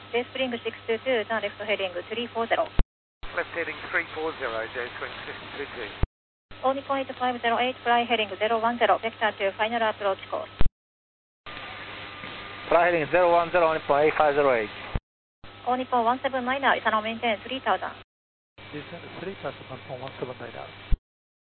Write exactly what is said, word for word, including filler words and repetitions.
Bay Spring six two two, turn left heading three four zero. Left heading three four zero, J Spring six two two. All Nippon eight five zero eight, fly heading zero one zero, vector to final approach course. Fly heading zero one zero, Nippon eight five zero eight. All Nippon one seven niner, Isano maintain three thousand. Descend three thousand, Nippon one seven niner.